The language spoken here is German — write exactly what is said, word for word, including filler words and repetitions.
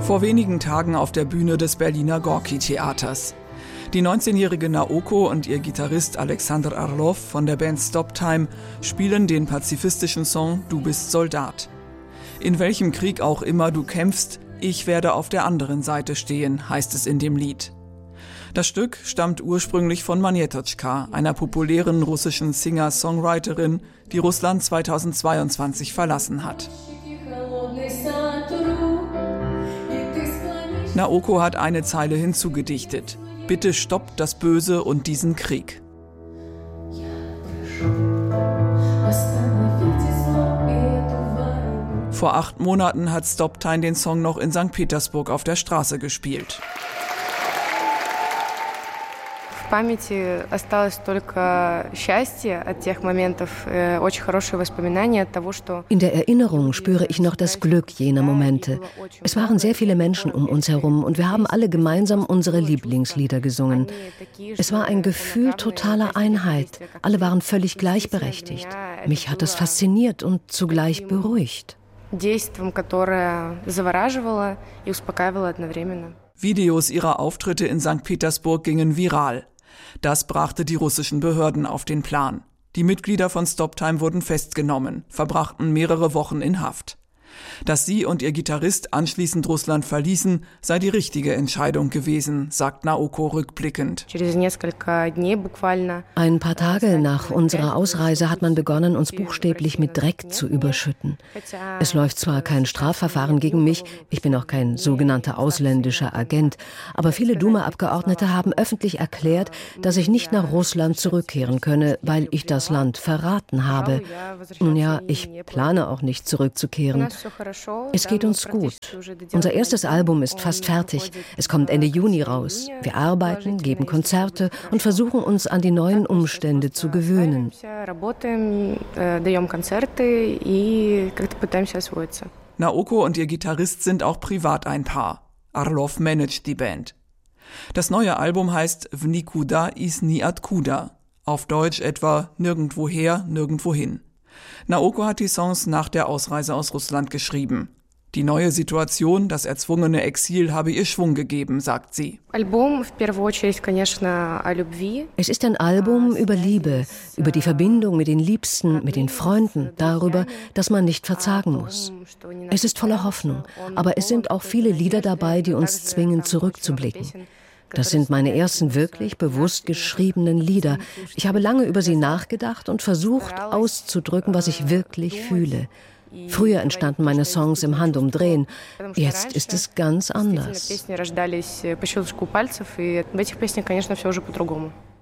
Vor wenigen Tagen auf der Bühne des Berliner Gorki-Theaters. Die neunzehnjährige Naoko und ihr Gitarrist Alexander Arlov von der Band Stoptime spielen den pazifistischen Song »Du bist Soldat«. In welchem Krieg auch immer du kämpfst, ich werde auf der anderen Seite stehen, heißt es in dem Lied. Das Stück stammt ursprünglich von Manjetotschka, einer populären russischen Singer-Songwriterin, die Russland zweitausendzweiundzwanzig verlassen hat. Naoko hat eine Zeile hinzugedichtet: Bitte stoppt das Böse und diesen Krieg. Vor acht Monaten hat Stoptime den Song noch in Sankt Petersburg auf der Straße gespielt. In der Erinnerung spüre ich noch das Glück jener Momente. Es waren sehr viele Menschen um uns herum und wir haben alle gemeinsam unsere Lieblingslieder gesungen. Es war ein Gefühl totaler Einheit. Alle waren völlig gleichberechtigt. Mich hat es fasziniert und zugleich beruhigt. Videos ihrer Auftritte in Sankt Petersburg gingen viral. Das brachte die russischen Behörden auf den Plan. Die Mitglieder von Stoptime wurden festgenommen, verbrachten mehrere Wochen in Haft. Dass sie und ihr Gitarrist anschließend Russland verließen, sei die richtige Entscheidung gewesen, sagt Naoko rückblickend. Ein paar Tage nach unserer Ausreise hat man begonnen, uns buchstäblich mit Dreck zu überschütten. Es läuft zwar kein Strafverfahren gegen mich, ich bin auch kein sogenannter ausländischer Agent, aber viele Duma-Abgeordnete haben öffentlich erklärt, dass ich nicht nach Russland zurückkehren könne, weil ich das Land verraten habe. Nun ja, ich plane auch nicht zurückzukehren. Es geht uns gut. Unser erstes Album ist fast fertig. Es kommt Ende Juni raus. Wir arbeiten, geben Konzerte und versuchen uns an die neuen Umstände zu gewöhnen. Naoko und ihr Gitarrist sind auch privat ein Paar. Arlov managt die Band. Das neue Album heißt V Nikuda iz Niatkuda. Auf Deutsch etwa Nirgendwoher, nirgendwohin. Naoko hat die Songs nach der Ausreise aus Russland geschrieben. Die neue Situation, das erzwungene Exil, habe ihr Schwung gegeben, sagt sie. Es ist ein Album über Liebe, über die Verbindung mit den Liebsten, mit den Freunden, darüber, dass man nicht verzagen muss. Es ist voller Hoffnung, aber es sind auch viele Lieder dabei, die uns zwingen, zurückzublicken. Das sind meine ersten wirklich bewusst geschriebenen Lieder. Ich habe lange über sie nachgedacht und versucht auszudrücken, was ich wirklich fühle. Früher entstanden meine Songs im Handumdrehen. Jetzt ist es ganz anders.